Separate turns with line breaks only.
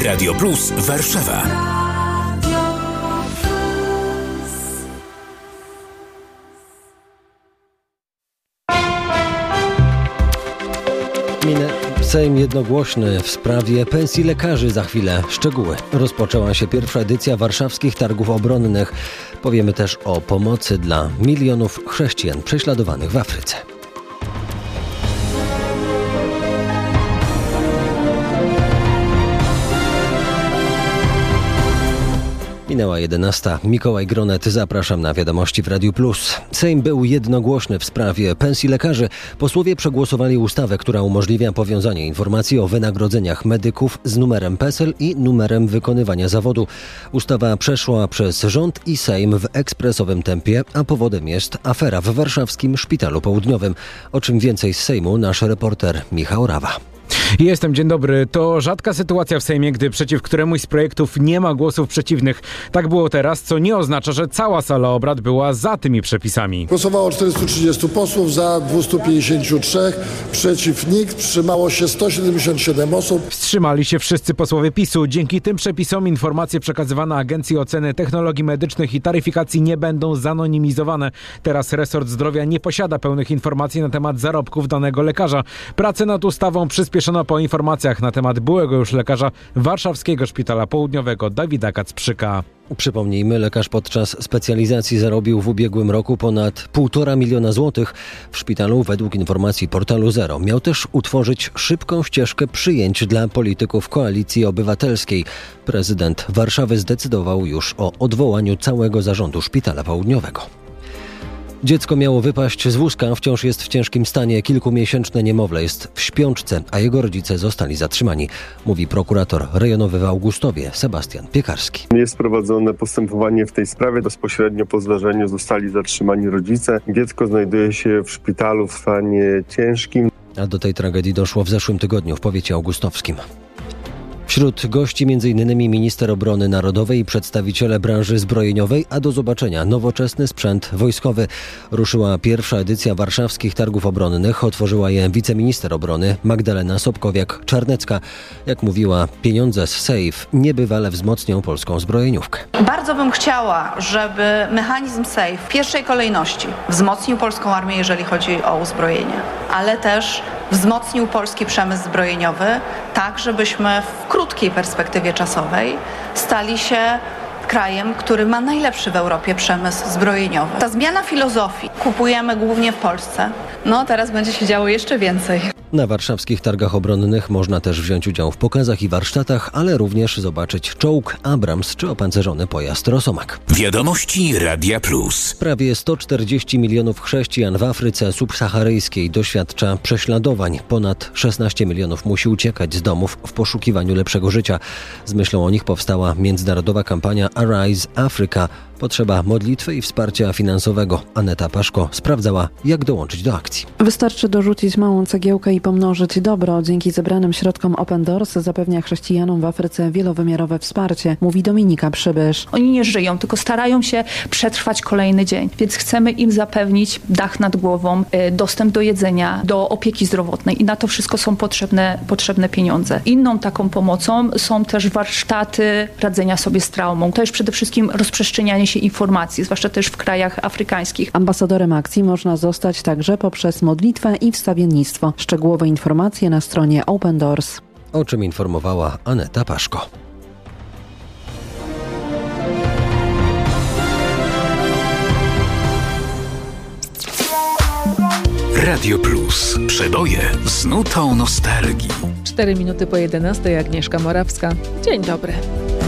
Radio Plus Warszawa.
Sejm jednogłośny w sprawie pensji lekarzy. Za chwilę szczegóły. Rozpoczęła się pierwsza edycja warszawskich targów obronnych. Powiemy też o pomocy dla milionów chrześcijan prześladowanych w Afryce. Minęła 11. Mikołaj Gronet, zapraszam na wiadomości w Radiu Plus. Sejm był jednogłośny w sprawie pensji lekarzy. Posłowie przegłosowali ustawę, która umożliwia powiązanie informacji o wynagrodzeniach medyków z numerem PESEL i numerem wykonywania zawodu. Ustawa przeszła przez rząd i Sejm w ekspresowym tempie, a powodem jest afera w warszawskim Szpitalu Południowym. O czym więcej z Sejmu nasz reporter Michał Rawa.
Dzień dobry. To rzadka sytuacja w Sejmie, gdy przeciw któremuś z projektów nie ma głosów przeciwnych. Tak było teraz, co nie oznacza, że cała sala obrad była za tymi przepisami.
Głosowało 430 posłów, za 253, przeciw nikt, wstrzymało się 177 osób.
Wstrzymali się wszyscy posłowie PiS-u. Dzięki tym przepisom informacje przekazywane Agencji Oceny Technologii Medycznych i Taryfikacji nie będą zanonimizowane. Teraz resort zdrowia nie posiada pełnych informacji na temat zarobków danego lekarza. Pracę nad ustawą przyspieszono po informacjach na temat byłego już lekarza Warszawskiego Szpitala Południowego Dawida Kacprzyka.
Przypomnijmy, lekarz podczas specjalizacji zarobił w ubiegłym roku ponad 1,5 miliona złotych. W szpitalu, według informacji portalu Zero, miał też utworzyć szybką ścieżkę przyjęć dla polityków Koalicji Obywatelskiej. Prezydent Warszawy zdecydował już o odwołaniu całego zarządu Szpitala Południowego. Dziecko miało wypaść z wózka, wciąż jest w ciężkim stanie. Kilkumiesięczne niemowlę jest w śpiączce, a jego rodzice zostali zatrzymani, mówi prokurator rejonowy w Augustowie Sebastian Piekarski.
Jest prowadzone postępowanie w tej sprawie. Bezpośrednio po zdarzeniu zostali zatrzymani rodzice. Dziecko znajduje się w szpitalu w stanie ciężkim.
A do tej tragedii doszło w zeszłym tygodniu w powiecie augustowskim. Wśród gości m.in. minister obrony narodowej i przedstawiciele branży zbrojeniowej, a do zobaczenia nowoczesny sprzęt wojskowy. Ruszyła pierwsza edycja warszawskich targów obronnych. Otworzyła je wiceminister obrony Magdalena Sobkowiak-Czarnecka. Jak mówiła, pieniądze z SAFE niebywale wzmocnią polską zbrojeniówkę.
Bardzo bym chciała, żeby mechanizm SAFE w pierwszej kolejności wzmocnił polską armię, jeżeli chodzi o uzbrojenie, ale też wzmocnił polski przemysł zbrojeniowy, tak żebyśmy w krótkiej perspektywie czasowej stali się krajem, który ma najlepszy w Europie przemysł zbrojeniowy. Ta zmiana filozofii, kupujemy głównie w Polsce, teraz będzie się działo jeszcze więcej.
Na warszawskich targach obronnych można też wziąć udział w pokazach i warsztatach, ale również zobaczyć czołg Abrams czy opancerzony pojazd Rosomak.
Wiadomości Radia Plus.
Prawie 140 milionów chrześcijan w Afryce subsaharyjskiej doświadcza prześladowań. Ponad 16 milionów musi uciekać z domów w poszukiwaniu lepszego życia. Z myślą o nich powstała międzynarodowa kampania Arise Africa. Potrzeba modlitwy i wsparcia finansowego. Aneta Paszko sprawdzała, jak dołączyć do akcji.
Wystarczy dorzucić małą cegiełkę i pomnożyć dobro. Dzięki zebranym środkom Open Doors zapewnia chrześcijanom w Afryce wielowymiarowe wsparcie, mówi Dominika Przybysz.
Oni nie żyją, tylko starają się przetrwać kolejny dzień. Więc chcemy im zapewnić dach nad głową, dostęp do jedzenia, do opieki zdrowotnej i na to wszystko są potrzebne pieniądze. Inną taką pomocą są też warsztaty radzenia sobie z traumą. To jest przede wszystkim rozprzestrzenianie się informacji, zwłaszcza też w krajach afrykańskich.
Ambasadorem akcji można zostać także poprzez modlitwę i wstawiennictwo. Szczegółowe informacje na stronie Open Doors.
O czym informowała Aneta Paszko.
Radio Plus. Przeboje z nutą nostalgii.
4 minuty po 11. Agnieszka Morawska. Dzień dobry.